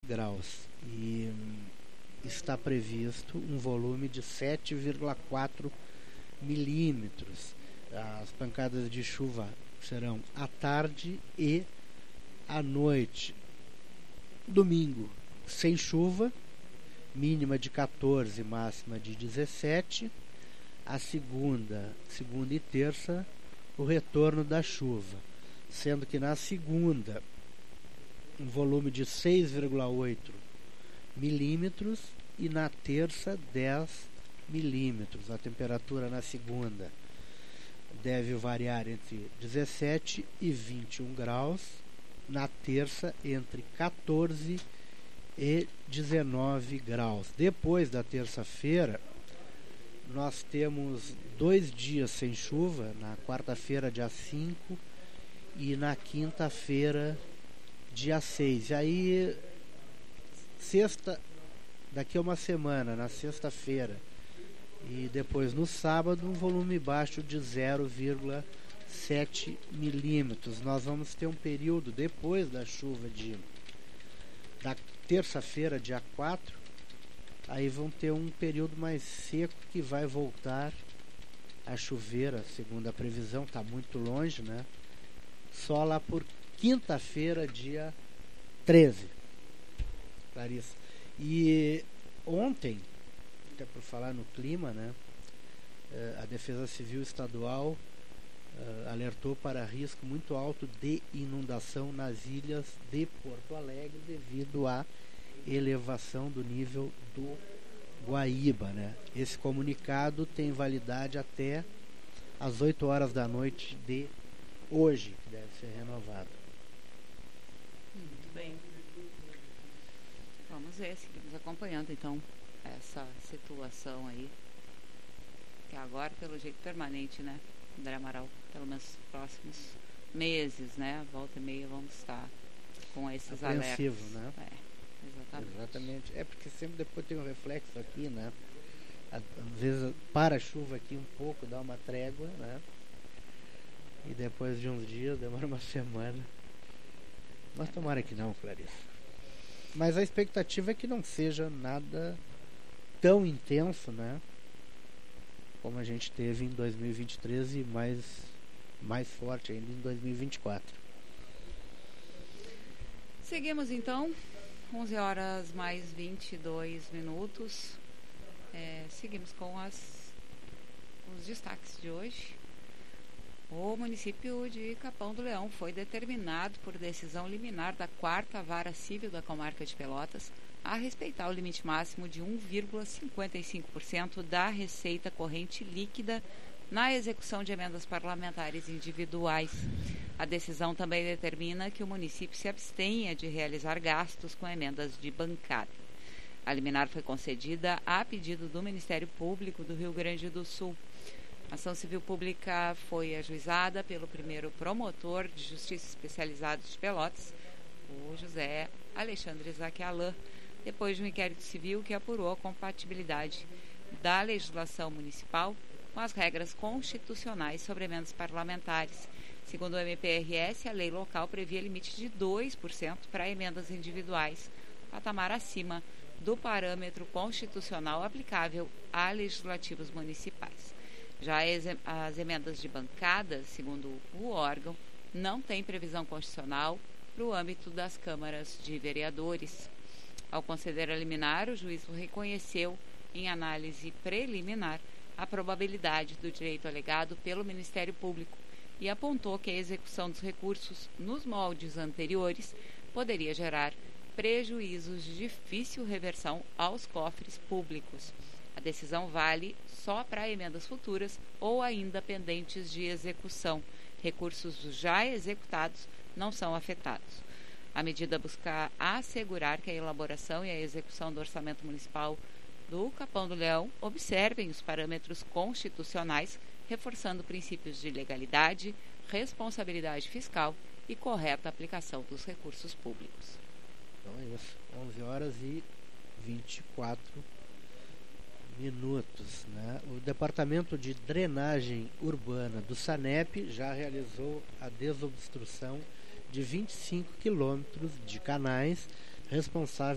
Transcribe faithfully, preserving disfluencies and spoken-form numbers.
graus e está previsto um volume de sete vírgula quatro milímetros. As pancadas de chuva serão à tarde e à noite. Domingo, sem chuva, mínima de quatorze, máxima de dezessete. A segunda, segunda e terça, o retorno da chuva, sendo que na segunda, um volume de seis vírgula oito milímetros e na terça, dez milímetros. A temperatura na segunda deve variar entre dezessete e vinte e um graus, na terça entre quatorze e dezenove graus. Depois da terça-feira, nós temos dois dias sem chuva, na quarta-feira, dia cinco, e na quinta-feira, dia seis. E aí, sexta, daqui a uma semana, na sexta-feira, e depois no sábado, um volume baixo de zero vírgula sete milímetros. Nós vamos ter um período depois da chuva de da terça-feira, dia quatro, aí vão ter um período mais seco que vai voltar a chover, segundo a previsão, está muito longe, né? Só lá por quinta-feira, dia treze. Clarissa. E ontem, até por falar no clima, né? A Defesa Civil Estadual uh, alertou para risco muito alto de inundação nas ilhas de Porto Alegre devido à elevação do nível do Guaíba, né? Esse comunicado tem validade até às oito horas da noite de hoje, que deve ser renovado. Muito bem. Vamos ver, seguimos acompanhando então essa situação aí, que agora pelo jeito permanente, né, André Amaral, pelo menos nos próximos meses, né, volta e meia vamos estar com esses apreensivo, alertas. Né? É, exatamente. Exatamente. É porque sempre depois tem um reflexo aqui, né? Às vezes para a chuva aqui um pouco, dá uma trégua, né? E depois de uns dias, demora uma semana. Mas tomara que não, Clarissa. Mas a expectativa é que não seja nada tão intenso, né? Como a gente teve em dois mil e vinte e três e mais, mais forte ainda em dois mil e vinte e quatro. Seguimos então, onze horas mais vinte e dois minutos. É, seguimos com as, os destaques de hoje. O município de Capão do Leão foi determinado por decisão liminar da quarta Vara Civil da Comarca de Pelotas a respeitar o limite máximo de um vírgula cinquenta e cinco por cento da receita corrente líquida na execução de emendas parlamentares individuais. A decisão também determina que o município se abstenha de realizar gastos com emendas de bancada. A liminar foi concedida a pedido do Ministério Público do Rio Grande do Sul. A ação civil pública foi ajuizada pelo primeiro promotor de justiça especializado de Pelotas, o José Alexandre Zaquialã, depois de um inquérito civil que apurou a compatibilidade da legislação municipal com as regras constitucionais sobre emendas parlamentares. Segundo o M P R S, a lei local previa limite de dois por cento para emendas individuais, patamar acima do parâmetro constitucional aplicável a legislativos municipais. Já as emendas de bancada, segundo o órgão, não têm previsão constitucional para o âmbito das câmaras de vereadores. Ao conceder a liminar, o juiz reconheceu, em análise preliminar, a probabilidade do direito alegado pelo Ministério Público e apontou que a execução dos recursos nos moldes anteriores poderia gerar prejuízos de difícil reversão aos cofres públicos. A decisão vale só para emendas futuras ou ainda pendentes de execução. Recursos já executados não são afetados. A medida busca assegurar que a elaboração e a execução do orçamento municipal do Capão do Leão observem os parâmetros constitucionais, reforçando princípios de legalidade, responsabilidade fiscal e correta aplicação dos recursos públicos. Então é isso, onze horas e vinte e quatro minutos, né? O Departamento de Drenagem Urbana do SANEP já realizou a desobstrução de vinte e cinco quilômetros de canais responsáveis